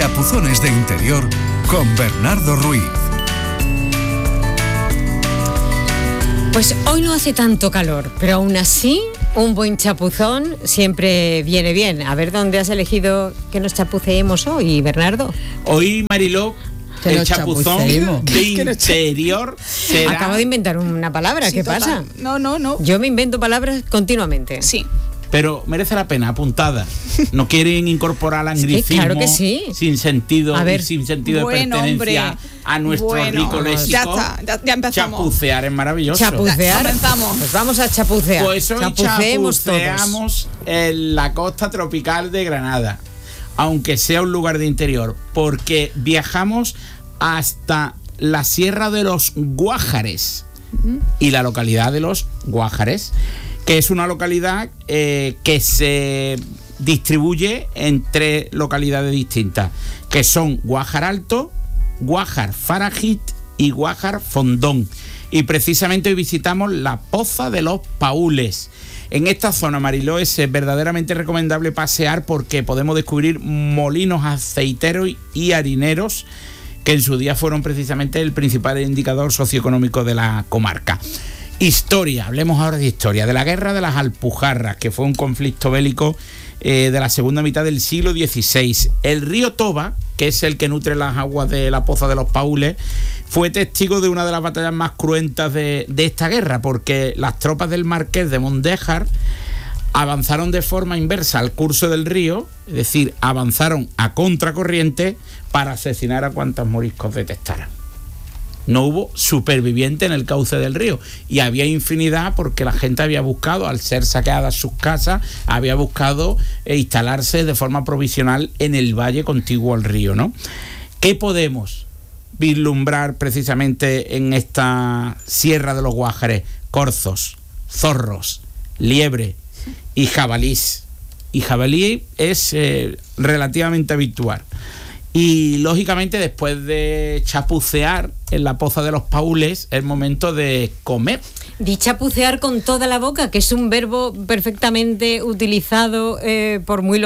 Chapuzones de Interior con Bernardo Ruiz. Pues hoy no hace tanto calor, pero aún así un buen chapuzón siempre viene bien. A ver, ¿dónde has elegido que nos chapuceemos hoy, Bernardo? Hoy, Mariló, el chapuzón de interior será... Acabo de inventar una palabra, ¿qué pasa? No. Yo me invento palabras continuamente. Sí. Pero merece la pena, apuntada. No quieren incorporar anglicismo, sí, claro que sí. sin sentido, a ver, sin sentido de pertenencia a nuestro rico léxico. Ya empezamos. Chapucear es maravilloso. Chapucear. Comenzamos. Pues vamos a chapucear. Pues hoy chapuceamos en la costa tropical de Granada, aunque sea un lugar de interior, porque viajamos hasta la Sierra de los Guájares y la localidad de los Guájares, que es una localidad que se distribuye en 3 localidades distintas, que son Guájar Alto, Guájar Farajit y Guájar Fondón. Y precisamente hoy visitamos la Poza de los Paules. En esta zona, Mariló, es verdaderamente recomendable pasear porque podemos descubrir molinos aceiteros y harineros que en su día fueron precisamente el principal indicador socioeconómico de la comarca. Historia, hablemos ahora de historia, de la Guerra de las Alpujarras, que fue un conflicto bélico de la segunda mitad del siglo XVI. El río Toba, que es el que nutre las aguas de la Poza de los Paules, fue testigo de una de las batallas más cruentas de esta guerra, porque las tropas del marqués de Mondéjar avanzaron de forma inversa al curso del río, es decir, avanzaron a contracorriente para asesinar a cuantos moriscos detectaran. No hubo superviviente en el cauce del río y había infinidad porque la gente había buscado, al ser saqueadas sus casas, había buscado instalarse de forma provisional en el valle contiguo al río, ¿no? ¿Qué podemos vislumbrar precisamente en esta Sierra de los Guájares? Corzos, zorros, liebre y jabalís. Y jabalí es relativamente habitual. Y lógicamente después de chapucear en la Poza de los Paules es momento de comer. Di chapucear con toda la boca, que es un verbo perfectamente utilizado por muy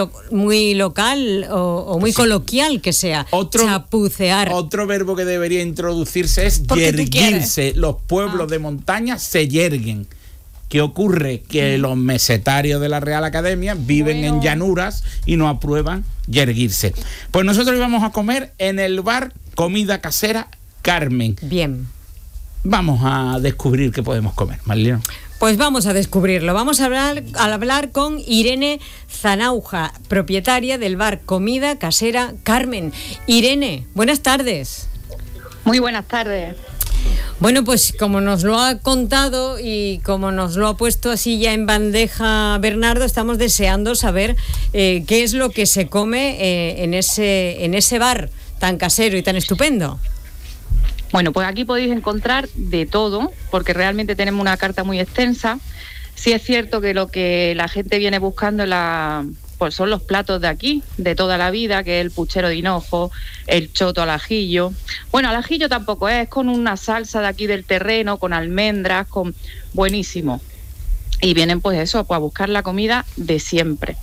local o muy coloquial que sea. Chapucear. Otro verbo que debería introducirse es yerguirse. Los pueblos de montaña se yerguen. ¿Qué ocurre? Que los mesetarios de la Real Academia viven en llanuras y no aprueban yerguirse. Pues nosotros íbamos a comer en el bar Comida Casera Carmen. Bien. Vamos a descubrir qué podemos comer, Marilena. Pues vamos a descubrirlo. Vamos a hablar con Irene Zanauja, propietaria del bar Comida Casera Carmen. Irene, buenas tardes. Muy buenas tardes. Bueno, pues como nos lo ha contado y como nos lo ha puesto así ya en bandeja Bernardo, estamos deseando saber qué es lo que se come en ese bar tan casero y tan estupendo. Bueno, pues aquí podéis encontrar de todo, porque realmente tenemos una carta muy extensa. Sí es cierto que lo que la gente viene buscando pues son los platos de aquí, de toda la vida, que es el puchero de hinojo, el choto al ajillo. Bueno, al ajillo tampoco es con una salsa de aquí del terreno, con almendras, buenísimo. Y vienen pues eso, pues a buscar la comida de siempre.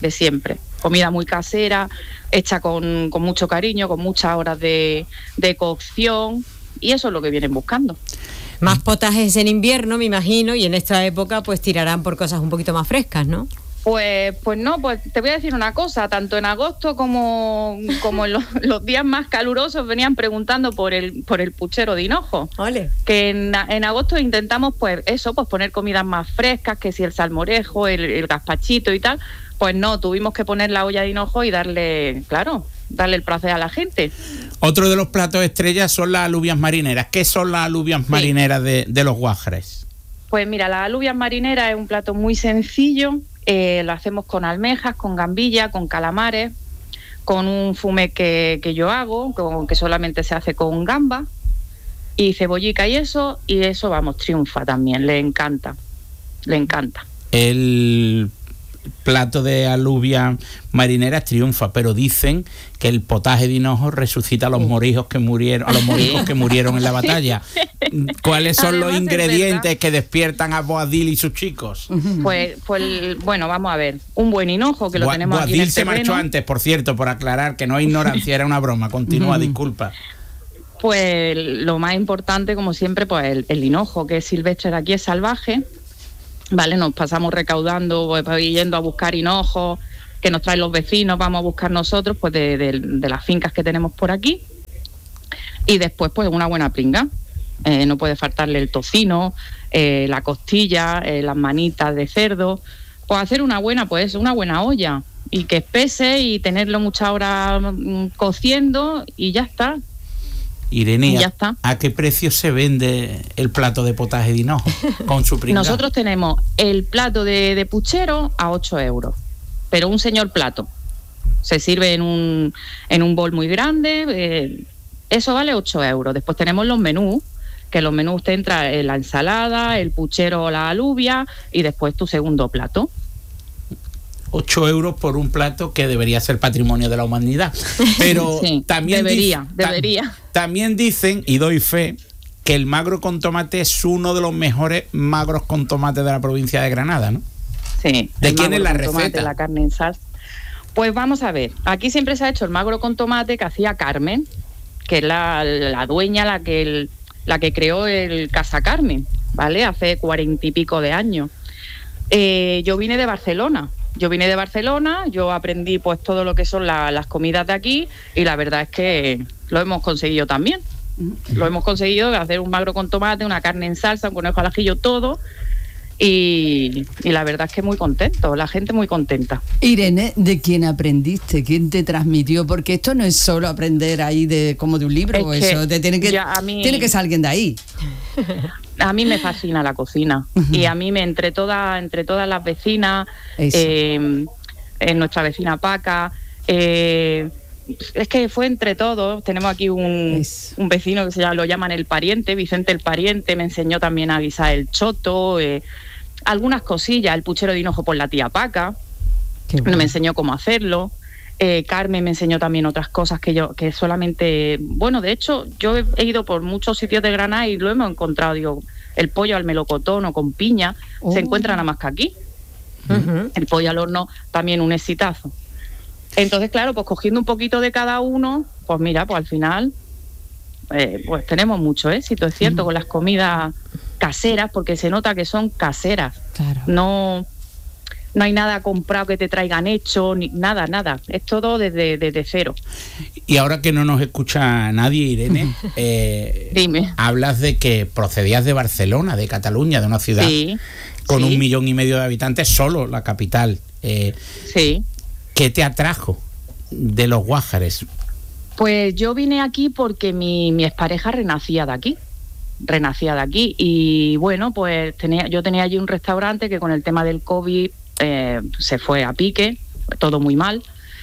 Comida muy casera, hecha con mucho cariño, con muchas horas de cocción, y eso es lo que vienen buscando. Más potajes en invierno, me imagino, y en esta época pues tirarán por cosas un poquito más frescas, ¿no? Pues no, pues te voy a decir una cosa, tanto en agosto como en los días más calurosos venían preguntando por el puchero de hinojo. Ole. Que en agosto intentamos pues poner comidas más frescas, que si el salmorejo, el gazpachito y tal, pues no, tuvimos que poner la olla de hinojo y darle el placer a la gente. Otro de los platos estrellas son las alubias marineras. ¿Qué son las alubias marineras de los Guájares? Pues mira, las alubias marineras es un plato muy sencillo. Lo hacemos con almejas, con gambilla, con calamares, con un fumé que yo hago, que solamente se hace con gamba, y cebollica y eso vamos, triunfa también, le encanta. plato de alubias marineras triunfa, pero dicen que el potaje de hinojo resucita a los moriscos que murieron, en la batalla. ¿Cuáles son los ingredientes que despiertan a Boabdil y sus chicos? Pues bueno, vamos a ver. Un buen hinojo que lo tenemos aquí en el terreno. Boabdil se marchó antes, por cierto, por aclarar que no es ignorancia, era una broma. Continúa, disculpa. Pues lo más importante, como siempre, pues el hinojo, que es silvestre de aquí, es salvaje. Vale, nos pasamos recaudando, pues, yendo a buscar hinojos que nos traen los vecinos, vamos a buscar nosotros, pues de las fincas que tenemos por aquí. Y después, pues una buena pringa. No puede faltarle el tocino, la costilla, las manitas de cerdo. Pues hacer una buena olla y que espese y tenerlo muchas horas cociendo y ya está. Irene, ¿a qué precio se vende el plato de potaje de hinojo con su pringa? Nosotros tenemos el plato de puchero a 8 euros, pero un señor plato. Se sirve en un bol muy grande, eso vale 8 euros. Después tenemos los menús, que los menús te entra la ensalada, el puchero o la alubia y después tu segundo plato. 8 euros por un plato que debería ser patrimonio de la humanidad. Pero sí, también debería. También dicen, y doy fe, que el magro con tomate es uno de los mejores magros con tomate de la provincia de Granada, ¿no? Sí. ¿De quién es la receta? Tomate, la carne en salsa. Pues vamos a ver, aquí siempre se ha hecho el magro con tomate que hacía Carmen, que es la dueña, la que creó el Casa Carmen, ¿vale? Hace 40 y pico de años. Yo vine de Barcelona, yo aprendí pues todo lo que son las comidas de aquí y la verdad es que lo hemos conseguido también. Lo hemos conseguido hacer un magro con tomate, una carne en salsa, un conejo al ajillo, todo. Y la verdad es que muy contento, la gente muy contenta. Irene, ¿de quién aprendiste? ¿Quién te transmitió? Porque esto no es solo aprender ahí como de un libro, es eso tiene que ser alguien de ahí. A mí me fascina la cocina y a mí entre todas las vecinas, nuestra vecina Paca, es que fue entre todos. Tenemos aquí un vecino que lo llaman el pariente, Vicente el pariente, me enseñó también a guisar el choto, algunas cosillas, el puchero de hinojo por la tía Paca, bueno. Me enseñó cómo hacerlo. Carmen me enseñó también otras cosas que solamente, bueno, de hecho yo he ido por muchos sitios de Granada y lo hemos encontrado, digo, el pollo al melocotón o con piña se encuentra nada más que aquí. El pollo al horno también un exitazo. Entonces, claro, pues cogiendo un poquito de cada uno, pues mira, pues al final pues tenemos mucho éxito, es cierto, con las comidas caseras, porque se nota que son caseras. Claro. No hay nada comprado que te traigan hecho, ni nada. Es todo desde cero. Y ahora que no nos escucha nadie, Irene, dime. Hablas de que procedías de Barcelona, de Cataluña, de una ciudad con 1,5 millones de habitantes, solo la capital. Sí. ¿Qué te atrajo de los Guájares? Pues yo vine aquí porque mi expareja renacía de aquí y bueno, pues yo tenía allí un restaurante que con el tema del COVID se fue a pique, todo muy mal.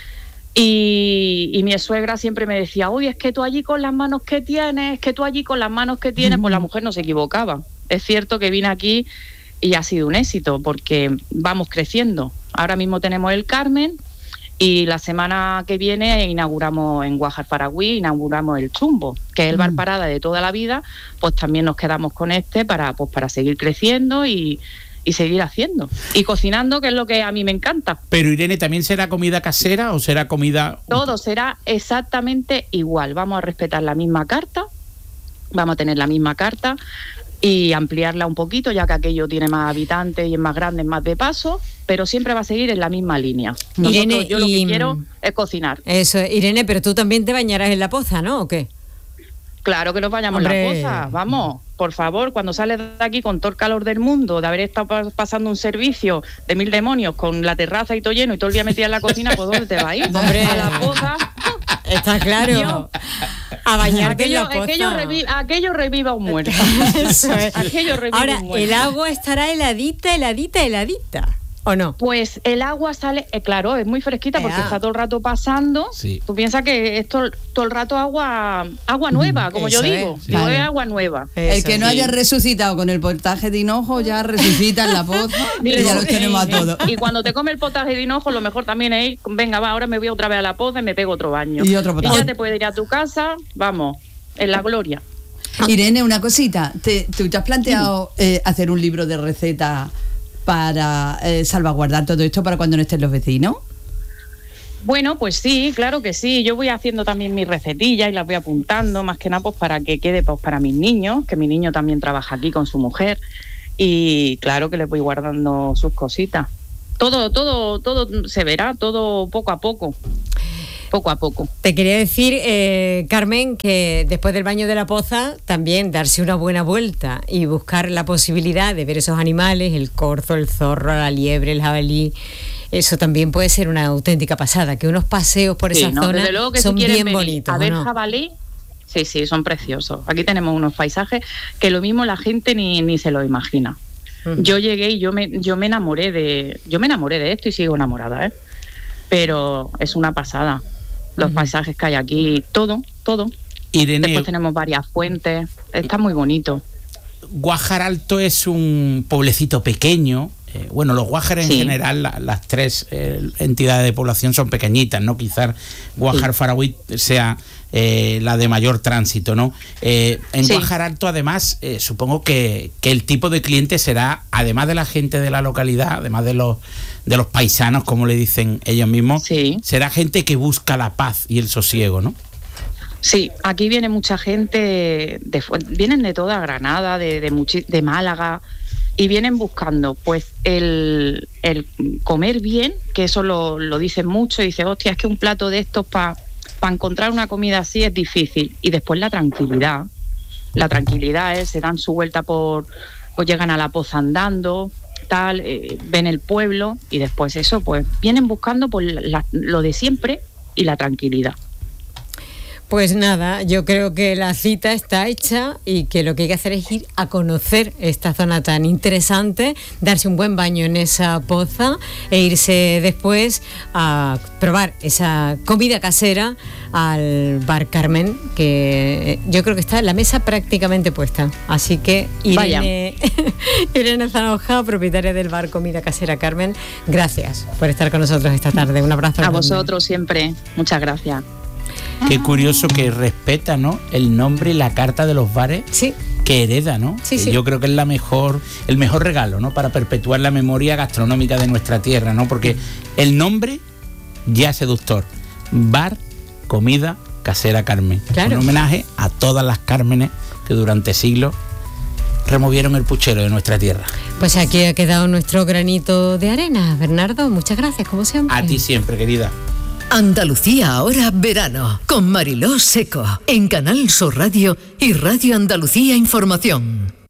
Y mi suegra siempre me decía, uy, es que tú allí con las manos que tienes, pues la mujer no se equivocaba. Es cierto que vine aquí y ha sido un éxito porque vamos creciendo. Ahora mismo tenemos el Carmen y la semana que viene inauguramos en Guájar Faragüí, inauguramos el Chumbo, que es el bar parada de toda la vida, pues también nos quedamos con para seguir creciendo y seguir haciendo y cocinando, que es lo que a mí me encanta. Pero Irene, ¿también será comida casera o será comida...? Todo será exactamente igual. Vamos a respetar la misma carta, vamos a tener la misma carta y ampliarla un poquito, ya que aquello tiene más habitantes y es más grande, es más de paso, pero siempre va a seguir en la misma línea. Irene, yo lo que quiero es cocinar. Eso, Irene, pero tú también te bañarás en la poza, ¿no? ¿O qué? Claro que nos bañamos en la poza, vamos, por favor, cuando sales de aquí con todo el calor del mundo, de haber estado pasando un servicio de 1000 demonios con la terraza y todo lleno y todo el día metida en la cocina, pues ¿dónde te vas a ir? Hombre, a la poza. Está claro. A bañarte en la poza. Aquello reviva un muerto. Eso es. Aquello reviva ahora, un muerto. el agua estará heladita. ¿O no? Pues el agua sale, claro, es muy fresquita porque está todo el rato pasando. Sí. Tú piensas que es todo el rato agua nueva, como yo digo. Sí. No es agua nueva. El que no haya resucitado con el potaje de hinojo ya resucita en la poza y ya los tenemos a todos. Y cuando te come el potaje de hinojo, lo mejor también es, venga, va, ahora me voy otra vez a la poza y me pego otro baño. Y ya te puedes ir a tu casa, vamos, en la gloria. Irene, una cosita, ¿tú te has planteado hacer un libro de recetas para salvaguardar todo esto para cuando no estén los vecinos? Bueno, pues sí, claro que sí. Yo voy haciendo también mis recetillas y las voy apuntando, más que nada pues para que quede pues para mis niños, que mi niño también trabaja aquí con su mujer, y claro que les voy guardando sus cositas. Todo se verá, todo poco a poco. Poco a poco. Te quería decir, Carmen, que después del baño de la poza, también darse una buena vuelta y buscar la posibilidad de ver esos animales, el corzo, el zorro, la liebre, el jabalí. Eso también puede ser una auténtica pasada, que unos paseos por esa zona son bien bonitos. A ver, jabalí, sí, son preciosos. Aquí tenemos unos paisajes que lo mismo la gente ni se lo imagina. Yo llegué y yo me enamoré de esto y sigo enamorada, pero es una pasada. Los paisajes que hay aquí, todo. Irene, después tenemos varias fuentes, está muy bonito. Guájar Alto es un pueblecito pequeño. Bueno, los Guájares en general, las tres entidades de población son pequeñitas, ¿no? Quizás Guájar Faragüí sea la de mayor tránsito, ¿no? En Guájar Alto, además, supongo que el tipo de cliente será, además de la gente de la localidad, además de los paisanos, como le dicen ellos mismos, será gente que busca la paz y el sosiego, ¿no? Sí, aquí viene mucha gente, vienen de toda Granada, de Málaga, y vienen buscando pues el comer bien, que eso lo dicen mucho, y dicen, hostia, es que un plato de estos para encontrar una comida así es difícil. Y después la tranquilidad se dan su vuelta pues llegan a la poza andando, ven el pueblo, y después eso, pues vienen buscando pues lo de siempre y la tranquilidad. Pues nada, yo creo que la cita está hecha y que lo que hay que hacer es ir a conocer esta zona tan interesante, darse un buen baño en esa poza e irse después a probar esa comida casera al Bar Carmen, que yo creo que está la mesa prácticamente puesta. Así que Irene Zanoja, propietaria del Bar Comida Casera Carmen, gracias por estar con nosotros esta tarde. Un abrazo. A vosotros siempre, muchas gracias. Qué curioso que respeta, ¿no?, el nombre y la carta de los bares que hereda, ¿no? Sí. Yo creo que es el mejor regalo, ¿no?, para perpetuar la memoria gastronómica de nuestra tierra, ¿no? Porque el nombre ya es seductor. Bar Comida Casera Carmen. Claro. Un homenaje a todas las Cármenes que durante siglos removieron el puchero de nuestra tierra. Pues aquí ha quedado nuestro granito de arena. Bernardo, muchas gracias, como siempre. A ti siempre, querida. Andalucía ahora verano, con Mariló Seco, en Canal Sur Radio y Radio Andalucía Información.